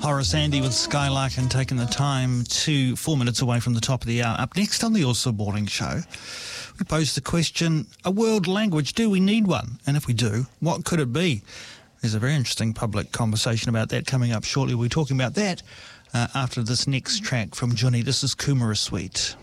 Horace Andy with Skylark and taking the time to 4 minutes away from the top of the hour. Up next on the Also Morning Show, we pose the question, a world language, do we need one? And if we do, what could it be? There's a very interesting public conversation about that coming up shortly. We're talking about that after this next track from Johnny. This is Kumara Sweet.